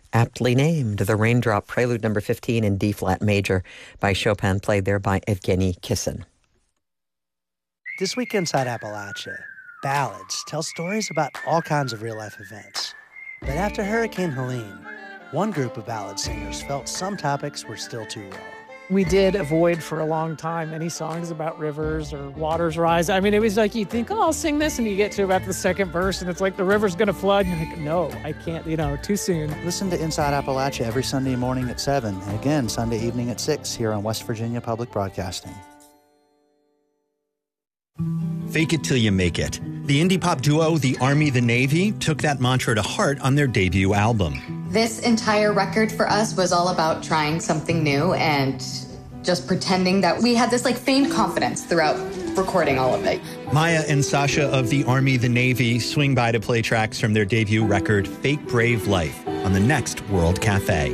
Aptly named, the Raindrop Prelude number 15 in D-flat major by Chopin, played there by Evgeny Kissin. This week inside Appalachia, ballads tell stories about all kinds of real-life events. But after Hurricane Helene, one group of ballad singers felt some topics were still too raw. We did avoid for a long time any songs about rivers or waters rise. I mean, it was like you think, oh, I'll sing this, and you get to about the second verse, and it's like the river's going to flood. And you're like, no, I can't, too soon. Listen to Inside Appalachia every Sunday morning at 7, and again Sunday evening at 6 here on West Virginia Public Broadcasting. Fake it till you make it. The indie pop duo, The Army, The Navy, took that mantra to heart on their debut album. This entire record for us was all about trying something new and just pretending that we had this feigned confidence throughout recording all of it. Maya and Sasha of The Army, The Navy swing by to play tracks from their debut record, Fake Brave Life, on the next World Cafe.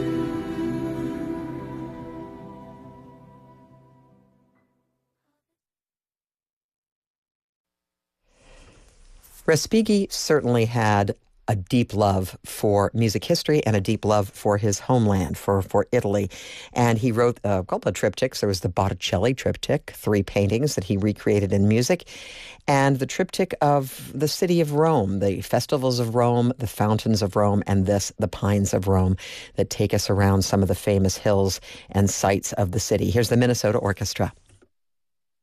Respighi certainly had a deep love for music history and a deep love for his homeland, for Italy. And he wrote a couple of triptychs. There was the Botticelli triptych, 3 paintings that he recreated in music, and the triptych of the city of Rome, the festivals of Rome, the fountains of Rome, and the pines of Rome that take us around some of the famous hills and sights of the city. Here's the Minnesota Orchestra.